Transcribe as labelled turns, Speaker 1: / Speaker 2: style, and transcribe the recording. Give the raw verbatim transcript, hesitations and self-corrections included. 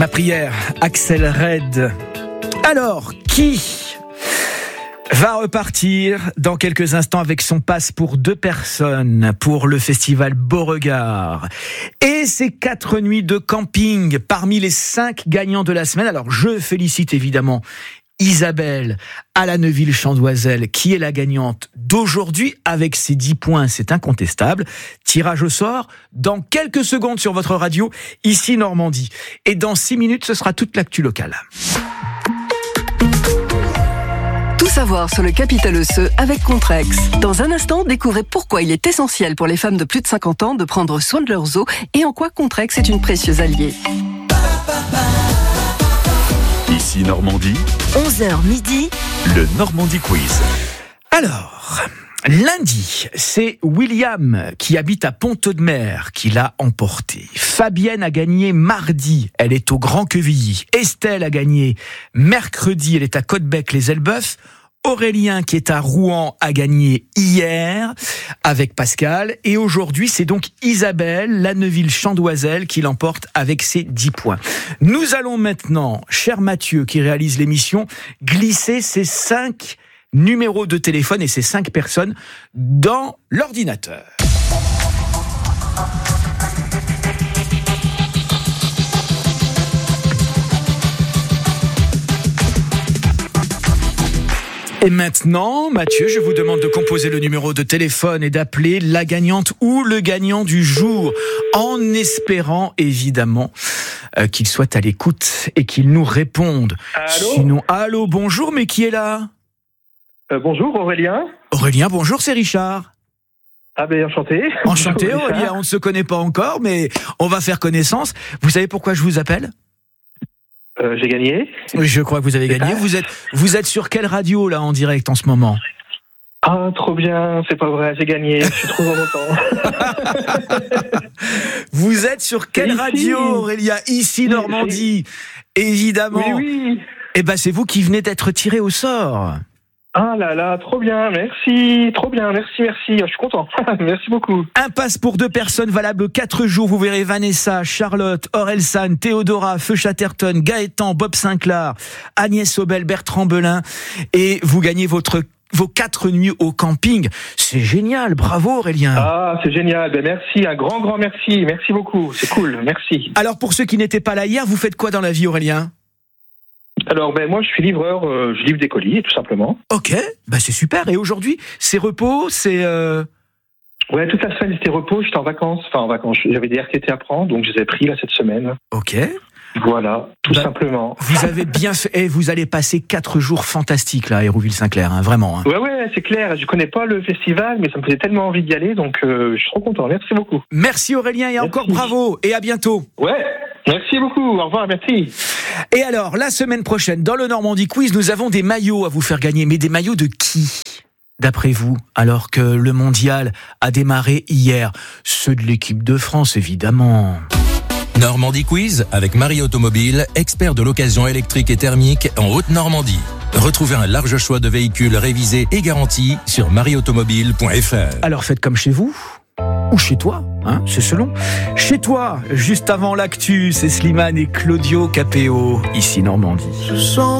Speaker 1: Ma prière, Axel Red. Alors, qui va repartir dans quelques instants avec son pass pour deux personnes pour le festival Beauregard et ses quatre nuits de camping parmi les cinq gagnants de la semaine? Alors, je félicite évidemment Isabelle à la Neuville-Chandoiselle, qui est la gagnante d'aujourd'hui avec ses dix points, c'est incontestable. Tirage au sort dans quelques secondes sur votre radio, ici Normandie. Et dans six minutes, ce sera toute l'actu locale.
Speaker 2: Tout savoir sur le capital osseux avec Contrex. Dans un instant, découvrez pourquoi il est essentiel pour les femmes de plus de cinquante ans de prendre soin de leurs os et en quoi Contrex est une précieuse alliée.
Speaker 3: Ici Normandie,
Speaker 2: onze heures midi,
Speaker 3: le Normandie Quiz.
Speaker 1: Alors, lundi, c'est William qui habite à Pont-Audemer qui l'a emporté. Fabienne a gagné mardi, elle est au Grand Quevilly. Estelle a gagné mercredi, elle est à Côtebec-les-Elbeufs. Aurélien, qui est à Rouen, a gagné hier avec Pascal. Et aujourd'hui, c'est donc Isabelle, la Neuville-Chandoiselle, qui l'emporte avec ses dix points. Nous allons maintenant, cher Mathieu, qui réalise l'émission, glisser ces cinq numéros de téléphone et ces cinq personnes dans l'ordinateur. Et maintenant, Mathieu, je vous demande de composer le numéro de téléphone et d'appeler la gagnante ou le gagnant du jour, en espérant évidemment euh, qu'il soit à l'écoute et qu'il nous réponde.
Speaker 4: Allô ?
Speaker 1: Sinon, allô, bonjour, mais qui est là ?
Speaker 4: euh, Bonjour Aurélien.
Speaker 1: Aurélien, bonjour, c'est Richard.
Speaker 4: Ah ben enchanté.
Speaker 1: Enchanté
Speaker 4: Bonjour,
Speaker 1: Aurélien, on ne se connaît pas encore, mais on va faire connaissance. Vous savez pourquoi je vous appelle ?
Speaker 4: Euh, j'ai gagné.
Speaker 1: Oui, je crois que vous avez
Speaker 4: C'est
Speaker 1: gagné.
Speaker 4: ça.
Speaker 1: Vous êtes, vous êtes sur quelle radio là en direct en ce moment ?
Speaker 4: Ah trop bien, c'est pas vrai, j'ai gagné, je suis trop content.
Speaker 1: Vous êtes sur quelle
Speaker 4: Ici.
Speaker 1: radio, Aurélien ? Ici,
Speaker 4: Oui,
Speaker 1: Normandie. Évidemment.
Speaker 4: Oui, oui.
Speaker 1: Eh ben, c'est vous qui venez d'être tiré au sort.
Speaker 4: Ah là là, trop bien, merci, trop bien, merci, merci, je suis content. Merci beaucoup.
Speaker 1: Un pass pour deux personnes valable quatre jours. Vous verrez Vanessa, Charlotte, Orelsan, Théodora, Feu Chatterton, Gaëtan, Bob Sinclair, Agnès Obel, Bertrand Belin. Et vous gagnez votre vos quatre nuits au camping. C'est génial, bravo Aurélien.
Speaker 4: Ah, c'est génial, ben merci, un grand, grand merci, merci beaucoup, c'est cool, merci.
Speaker 1: Alors pour ceux qui n'étaient pas là hier, vous faites quoi dans la vie, Aurélien ?
Speaker 4: Alors ben moi je suis livreur, euh, je livre des colis, tout simplement.
Speaker 1: Ok, bah c'est super. Et aujourd'hui, c'est repos, c'est... Euh...
Speaker 4: Ouais, toute la semaine c'était repos, j'étais en vacances, enfin en vacances, j'avais des R T T à prendre, donc je les ai pris là cette semaine.
Speaker 1: Ok.
Speaker 4: Voilà, tout
Speaker 1: Bah,
Speaker 4: simplement.
Speaker 1: Vous avez bien fait. Et vous allez passer quatre jours fantastiques là à Hérouville-Saint-Clair, hein, vraiment. Hein.
Speaker 4: Ouais, ouais, c'est clair. Je connais pas le festival, mais ça me faisait tellement envie d'y aller, donc euh, je suis trop content. Merci beaucoup.
Speaker 1: Merci Aurélien et
Speaker 4: Merci.
Speaker 1: encore bravo et à bientôt.
Speaker 4: Ouais, merci beaucoup. Au revoir, merci.
Speaker 1: Et alors, la semaine prochaine, dans le Normandie Quiz, nous avons des maillots à vous faire gagner. Mais des maillots de qui ? D'après vous, alors que le mondial a démarré hier ? Ceux de l'équipe de France, évidemment.
Speaker 5: Normandie Quiz avec Marie Automobile, expert de l'occasion électrique et thermique en Haute-Normandie. Retrouvez un large choix de véhicules révisés et garantis sur marie automobile point f r.
Speaker 1: Alors faites comme chez vous. Ou chez toi, hein, c'est selon. Chez toi, juste avant l'actu, c'est Slimane et Claudio Capéo, ici Normandie.